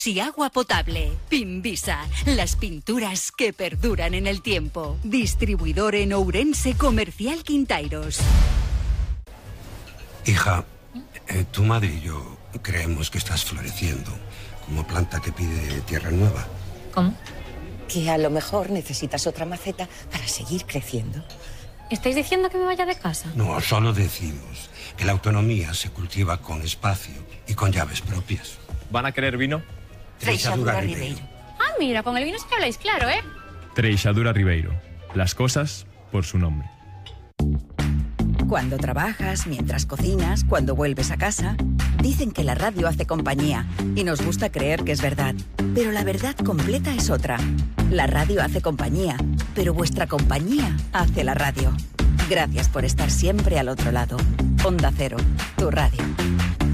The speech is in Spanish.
Y agua potable. Pinvisa, las pinturas que perduran en el tiempo. Distribuidor en Ourense Comercial Quintairos. Hija, tu madre y yo creemos que estás floreciendo como planta que pide tierra nueva. ¿Cómo? Que a lo mejor necesitas otra maceta para seguir creciendo. ¿Estáis diciendo que me vaya de casa? No, solo decimos que la autonomía se cultiva con espacio y con llaves propias. ¿Van a querer vino? Treixadura Ribeiro. Ah, mira, con el vino sí que habláis claro, ¿eh? Treixadura Ribeiro. Las cosas por su nombre. Cuando trabajas, mientras cocinas, cuando vuelves a casa, dicen que la radio hace compañía y nos gusta creer que es verdad. Pero la verdad completa es otra. La radio hace compañía, pero vuestra compañía hace la radio. Gracias por estar siempre al otro lado. Onda Cero, tu radio.